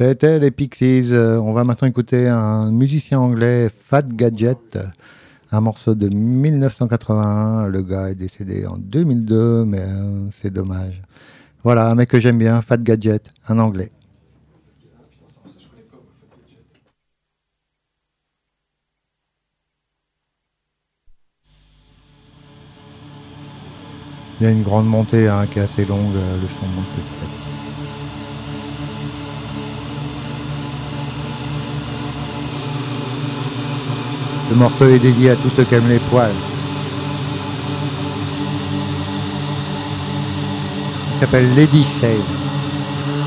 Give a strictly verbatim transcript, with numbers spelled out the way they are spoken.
C'était les Pixies. Euh, On va maintenant écouter un musicien anglais, Fat Gadget, un morceau de mille neuf cent quatre-vingt-un. Le gars est décédé en deux mille deux, mais euh, c'est dommage. Voilà, un mec que j'aime bien, Fat Gadget, un anglais. Il y a une grande montée hein, qui est assez longue, euh, le son monte petit à petit. Ce morceau est dédié à tous ceux qui aiment les poils. Il s'appelle Lady Shade.